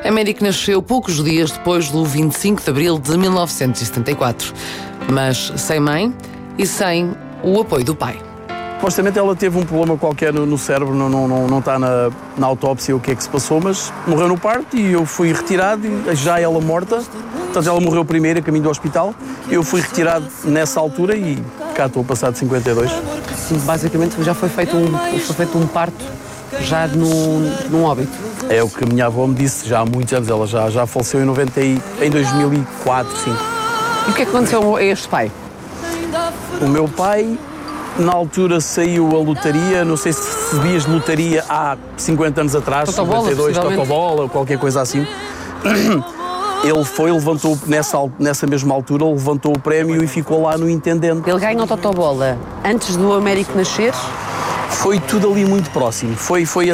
Américo nasceu poucos dias depois do 25 de abril de 1974, mas sem mãe e sem o apoio do pai. Supostamente ela teve um problema qualquer no cérebro, não está na autópsia o que é que se passou, mas morreu no parto e eu fui retirado, já ela morta. Portanto, ela morreu primeiro a caminho do hospital. Eu fui retirado nessa altura e cá estou a passar de 52. Basicamente já foi feito um parto já num óbito. É o que a minha avó me disse já há muitos anos. Ela já faleceu em 2004, sim. E o que é que aconteceu a este pai? O meu pai, na altura, saiu a lotaria. Não sei se sabias de lotaria há 50 anos atrás, Totobola, 52, Totobola ou qualquer coisa assim. Ele levantou, nessa mesma altura, levantou o prémio e ficou lá no intendente. Ele ganhou a Totobola antes do Américo nascer? Foi tudo ali muito próximo. Foi